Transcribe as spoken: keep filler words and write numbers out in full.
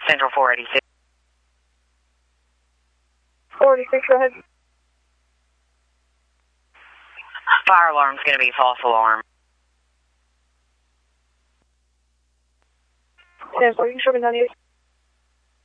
Central four eighty-six. four eighty-six, go ahead. Fire alarm's going to be false alarm. ten four, you can show me ninety-eight.